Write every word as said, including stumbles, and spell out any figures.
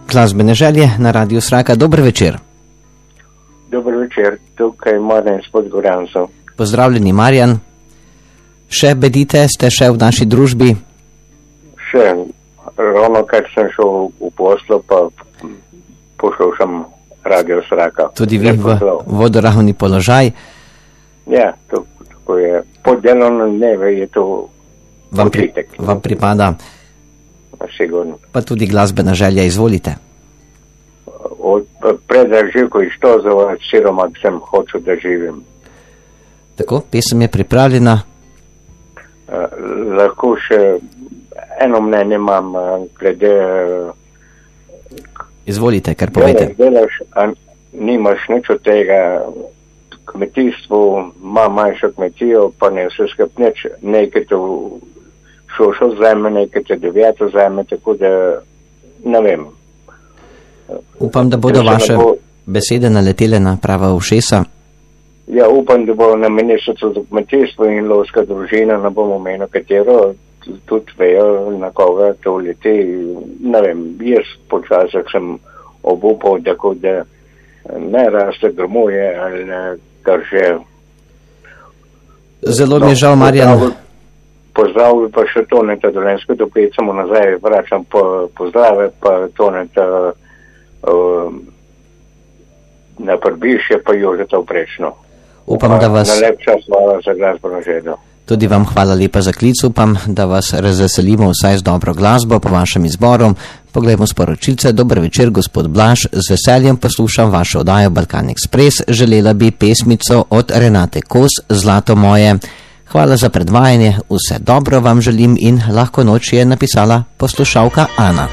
Glasbene želje na Radiu Sraka. Dober večer. Dober večer, tukaj Marjan spod Gorjancov. Pozdravljeni, Marjan. Še bedite, ste še v naši družbi? Še, ravno kar sem šel v poslo, pa poslušam Radio Sraka. Tudi vi v vodoravni položaj? Ja, to, to je. Po delovnem dnevu je to vam, pri, počitek. vam pripada. Sigurno. Pa tudi glasbena želja, izvolite. Od predrživko iz Tozova, siromak sem hočel, da živim. Tako, pesem je pripravljena. Uh, lahko še eno mnenje imam uh, glede... Uh, Izvolite, kar povejte. Delaš, a nimaš nič od tega kmetijstvu, ima manjšo kmetijo, pa ne vse skupneč, nekaj to šošo zajme, nekaj to deveto zajme, tako da ne vem. Upam, da bodo vaše bo... besede naletele na prava ušesa. Ja, upam, da bo na ministrstvu za kmetijstvo in lovska družina, ne bomo menil katero, tudi vejo, na koga to leti. Ne vem, jaz počasih sem obupal, tako da ne raste grmuje ali ne, kar že. Zelo mi je žal, Marjan. Pozdrav pa še Toneta Dolensko, dopet samo nazaj vračam po pozdrave, pa Toneta uh, na Prbišje, pa Jožeta Vprečno. Upam, da vas... Najlepša hvala za glasbeno željo. Tudi vam hvala lepa za klic, upam, da vas razveselimo vsaj z dobro glasbo po vašem izboru. Poglejmo sporočilce. Dober večer, gospod Blaž, z veseljem poslušam vašo oddajo Balkan Express. Želela bi pesmico od Renate Kos, Zlato moje. Hvala za predvajanje, vse dobro vam želim in lahko noč, je napisala poslušalka Ana.